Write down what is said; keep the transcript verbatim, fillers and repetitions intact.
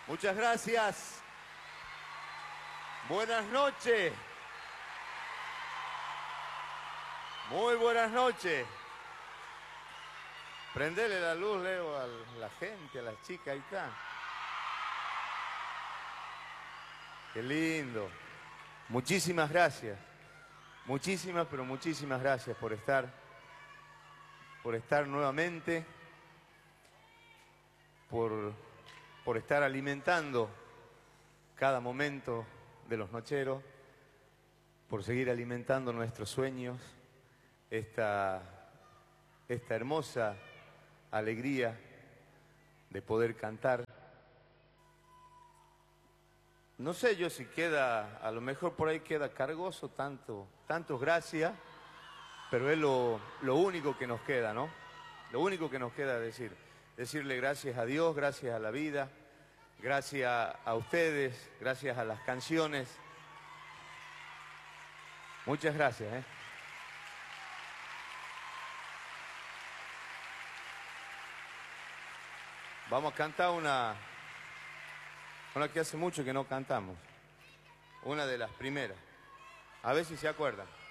Muchas gracias. Buenas noches. Muy buenas noches. Prendele la luz, Leo, a la gente, a las chicas, ahí está. Qué lindo. Muchísimas gracias. Muchísimas, pero muchísimas gracias por estar, por estar nuevamente, por, por estar alimentando cada momento de los nocheros, por seguir alimentando nuestros sueños, esta, esta hermosa alegría de poder cantar. No sé yo si queda, a lo mejor por ahí queda cargoso tanto, tantos gracias, pero es lo, lo único que nos queda, ¿no? Lo único que nos queda decir, decirle gracias a Dios, gracias a la vida, gracias a ustedes, gracias a las canciones. Muchas gracias, ¿eh? Vamos a cantar una, una que hace mucho que no cantamos, una de las primeras, a ver si se acuerdan.